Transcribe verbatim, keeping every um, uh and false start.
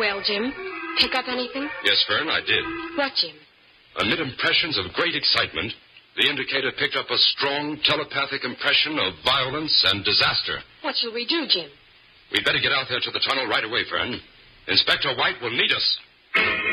Well, Jim, pick up anything? Yes, Fern, I did. What, Jim? Amid impressions of great excitement, the indicator picked up a strong telepathic impression of violence and disaster. What shall we do, Jim? We'd better get out there to the tunnel right away, Fern. Inspector White will need us.